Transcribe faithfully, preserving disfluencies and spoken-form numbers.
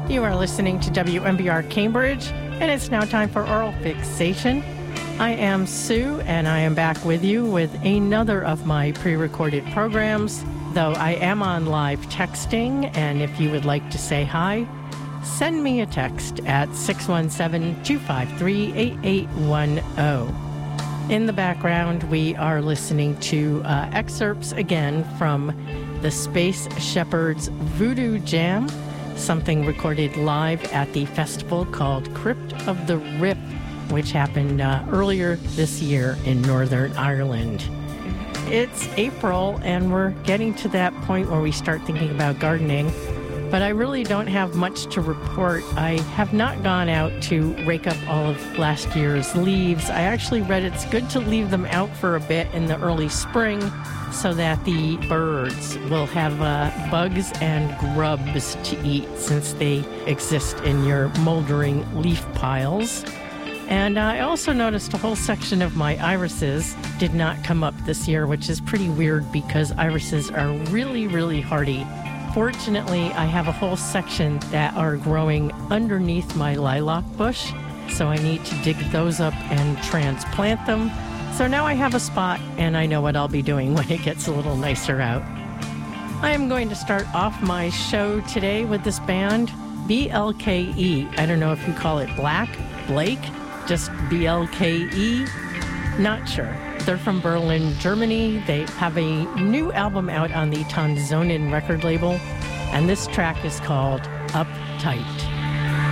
You are listening to W M B R Cambridge, and it's now time for Oral Fixation. I am Sue, and I am back with you with another of my pre-recorded programs, though I am on live texting, and if you would like to say hi, send me a text at six one seven, two five three, eight eight one zero. In the background, we are listening to uh, excerpts again from the Space Shepherds Voodoo Jam, something recorded live at the festival called Crypt of the Rip, which happened uh, earlier this year in Northern Ireland. It's April, and we're getting to that point where we start thinking about gardening, but I really don't have much to report. I have not gone out to rake up all of last year's leaves. I actually read it's good to leave them out for a bit in the early spring so that the birds will have uh, bugs and grubs to eat since they exist in your moldering leaf piles. And I also noticed a whole section of my irises did not come up this year, which is pretty weird because irises are really, really hardy. Fortunately, I have a whole section that are growing underneath my lilac bush, so I need to dig those up and transplant them. So now I have a spot, and I know what I'll be doing when it gets a little nicer out. I am going to start off my show today with this band, B L K E. I don't know if you call it Black, Blake, just B L K E, not sure. They're from Berlin, Germany. They have a new album out on the Tonsonen record label, and this track is called Uptight.